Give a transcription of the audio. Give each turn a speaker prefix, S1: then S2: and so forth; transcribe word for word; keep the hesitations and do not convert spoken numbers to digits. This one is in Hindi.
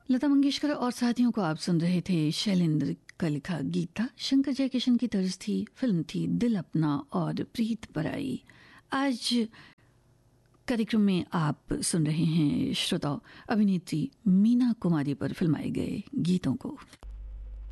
S1: लता मंगेशकर और साथियों को आप सुन रहे थे। शैलेंद्र का लिखा गीत था, शंकर जयकिशन की तर्ज थी, फिल्म थी दिल अपना और प्रीत पराई। आज कार्यक्रम में आप सुन रहे हैं श्रोताओं अभिनेत्री मीना कुमारी पर फिल्माए गए गीतों को।